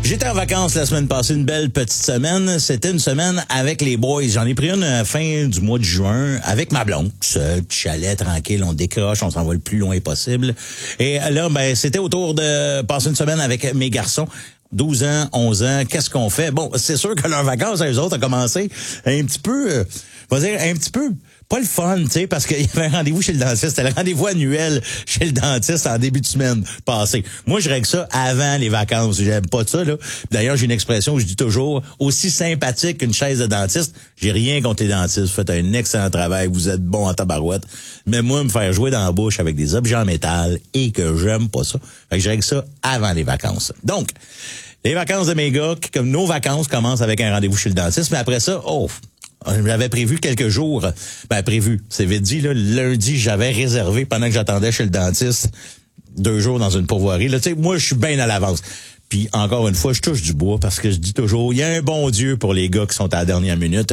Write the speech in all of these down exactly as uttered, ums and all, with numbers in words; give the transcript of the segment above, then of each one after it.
J'étais en vacances la semaine passée, une belle petite semaine. C'était une semaine avec les boys. J'en ai pris une à la fin du mois de juin avec ma blonde. Seul, petit chalet, tranquille, on décroche, on s'en va le plus loin possible. Et là, ben, c'était autour de passer une semaine avec mes garçons. douze ans, onze ans, qu'est-ce qu'on fait? Bon, c'est sûr que leurs vacances, eux autres, ont commencé un petit peu, euh, on va dire, un petit peu, pas le fun, tu sais, parce qu'il y avait un rendez-vous chez le dentiste. C'était le rendez-vous annuel chez le dentiste en début de semaine passée. Moi, je règle ça avant les vacances. J'aime pas ça, là. D'ailleurs, j'ai une expression que je dis toujours, aussi sympathique qu'une chaise de dentiste, j'ai rien contre les dentistes. Vous faites un excellent travail, vous êtes bon en tabarouette. Mais moi, me faire jouer dans la bouche avec des objets en métal et que j'aime pas ça. Fait que je règle ça avant les vacances. Donc, les vacances de mes gars, comme nos vacances commencent avec un rendez-vous chez le dentiste, mais après ça, oh, j'avais prévu quelques jours. Ben, prévu, c'est vite dit, là. Lundi, j'avais réservé, pendant que j'attendais chez le dentiste, deux jours dans une pourvoirie. Là, tu sais, moi, je suis bien à l'avance. Puis, encore une fois, je touche du bois parce que je dis toujours, il y a un bon Dieu pour les gars qui sont à la dernière minute.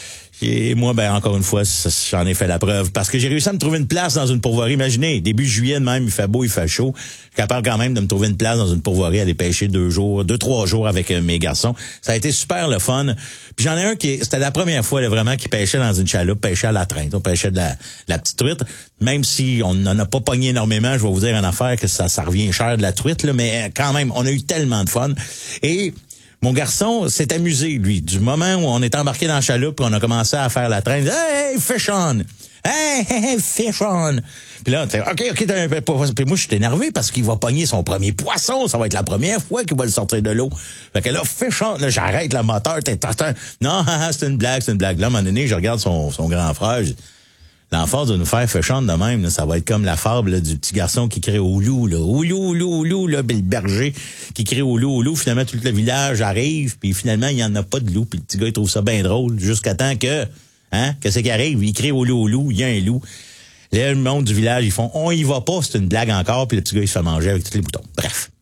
Et moi, ben encore une fois, j'en ai fait la preuve. Parce que j'ai réussi à me trouver une place dans une pourvoirie. Imaginez, début juillet de même, il fait beau, il fait chaud. Je suis capable quand même de me trouver une place dans une pourvoirie, aller pêcher deux jours, deux, trois jours avec euh, mes garçons. Ça a été super le fun. Puis j'en ai un qui, c'était la première fois là, vraiment qui pêchait dans une chaloupe, pêchait à la traîne. On pêchait de la, de la petite truite. Même si on n'en a pas pogné énormément, je vais vous dire en affaire que ça, ça revient cher de la truite, là, mais quand même, on a eu tellement de fun. Et mon garçon s'est amusé, lui, du moment où on est embarqué dans la chaloupe et on a commencé à faire la traîne. Hey, fish on! Hey, hey, hey, fish on! Puis là, OK, OK, t'as un peu... Puis moi, je suis énervé parce qu'il va pogner son premier poisson. Ça va être la première fois qu'il va le sortir de l'eau. Fait que là, fish on! Là, j'arrête le moteur. T'es, t'es, t'es. Non, c'est une blague, c'est une blague. Là, à un moment donné, je regarde son, son grand frère. Je... L'enfant de nous faire féchante de même, là, ça va être comme la fable là, du petit garçon qui crie au loup, là. Au loup, au loup, au loup, là, puis le berger qui crie au loup, au loup. Finalement, tout le village arrive, puis finalement, il n'y en a pas de loup. Puis le petit gars, il trouve ça bien drôle, jusqu'à temps que, hein, que c'est qui arrive? Il crie au loup, au loup, il y a un loup. Là, le monde du village, ils font, on y va pas, c'est une blague encore, puis le petit gars, il se fait manger avec tous les boutons. Bref.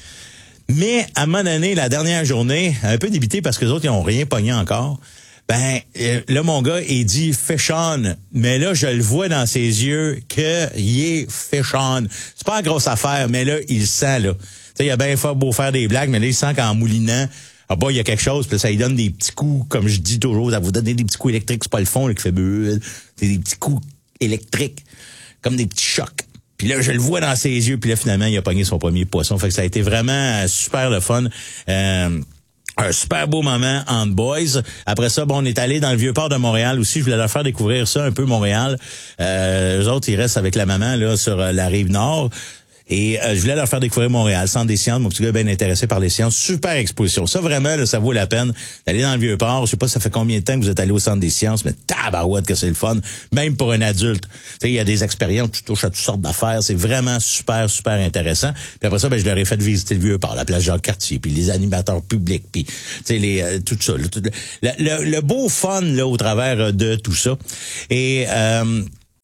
Mais, à un moment donné, la dernière journée, un peu débité parce que les autres, ils ont rien pogné encore. Ben, euh, là, mon gars, il dit fish on. Mais là, je le vois dans ses yeux qu'il est fish on. C'est pas une grosse affaire, mais là, il le sent, là. Tu sais, il a bien beau faire des blagues, mais là, il sent qu'en moulinant, ah bah, il y a quelque chose, puis ça lui donne des petits coups, comme je dis toujours, ça vous donne des petits coups électriques, c'est pas le fond, là, qui fait bulle. C'est des petits coups électriques, comme des petits chocs. Puis là, je le vois dans ses yeux, puis là, finalement, il a pogné son premier poisson. Fait que ça a été vraiment super le fun. Euh, Un super beau moment en boys. Après ça, bon, on est allé dans le Vieux-Port de Montréal aussi. Je voulais leur faire découvrir ça un peu, Montréal. Euh, eux autres, ils restent avec la maman là sur euh, la rive nord. Et euh, je voulais leur faire découvrir Montréal, Centre des sciences. Mon petit gars est bien intéressé par les sciences. Super exposition. Ça, vraiment, là, ça vaut la peine d'aller dans le Vieux-Port. Je sais pas ça fait combien de temps que vous êtes allé au Centre des sciences, mais tabarouette que c'est le fun. Même pour un adulte. Tu sais, il y a des expériences, tu touches à toutes sortes d'affaires. C'est vraiment super, super intéressant. Puis après ça, ben, je leur ai fait visiter le Vieux-Port, la place Jacques-Cartier, puis les animateurs publics, puis tu sais, les, euh, tout ça. Là, tout, le, le, le beau fun, là, au travers de tout ça. Et, euh,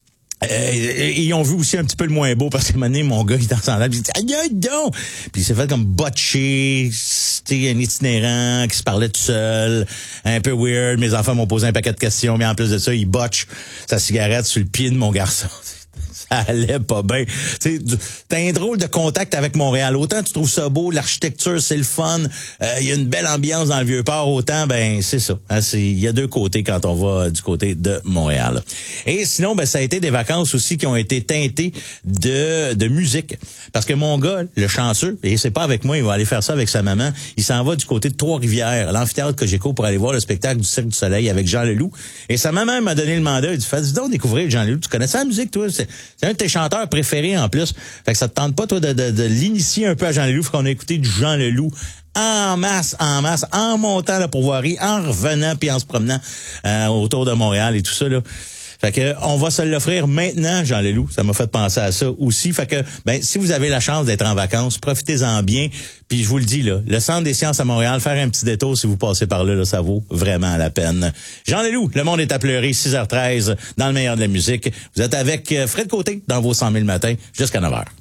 Euh, ils ont vu aussi un petit peu le moins beau parce que maintenant mon gars il est en sandales, il dit aïe aïe donc, puis il s'est fait comme botché, c'était un itinérant qui se parlait tout seul, un peu weird. Mes enfants m'ont posé un paquet de questions, mais en plus de ça, il botche sa cigarette sur le pied de mon garçon. Ça allait pas bien. Tu sais, t'as un drôle de contact avec Montréal. Autant tu trouves ça beau, l'architecture, c'est le fun. Il euh, y a une belle ambiance dans le Vieux-Port. Autant, ben c'est ça. Hein, c'est il y a deux côtés quand on va du côté de Montréal. Et sinon, ben ça a été des vacances aussi qui ont été teintées de de musique. Parce que mon gars, le chanceux, et c'est pas avec moi, il va aller faire ça avec sa maman. Il s'en va du côté de Trois-Rivières, l'amphithéâtre Cogeco, pour aller voir le spectacle du Cirque du Soleil avec Jean Leloup. Et sa maman m'a donné le mandat. Il dit, fais donc découvrir Jean Leloup. Tu connais sa musique, toi? C'est, c'est un de tes chanteurs préférés en plus. Fait que ça te tente pas, toi, de, de, de l'initier un peu à Jean Leloup. Faut qu'on a écouté du Jean Leloup en masse, en masse, en montant la pourvoirie, en revenant puis en se promenant euh, autour de Montréal et tout ça, là. Fait que on va se l'offrir maintenant, Jean Leloup. Ça m'a fait penser à ça aussi. Fait que ben si vous avez la chance d'être en vacances, profitez-en bien. Puis je vous le dis là, le Centre des sciences à Montréal, faire un petit détour si vous passez par là, là ça vaut vraiment la peine. Jean Leloup, Le monde est à pleurer, six heures treize, dans le meilleur de la musique. Vous êtes avec Fred Côté dans vos cent mille matins jusqu'à neuf heures.